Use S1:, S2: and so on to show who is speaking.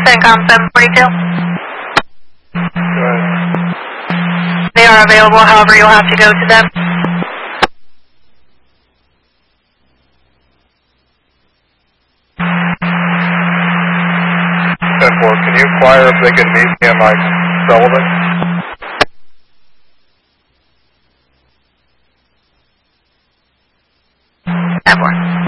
S1: CENTCOM 742.
S2: Good.
S1: They are available, however, you'll have to go to them.
S2: 10-4, can you inquire if they can meet me at Mike Sullivan?
S1: That one.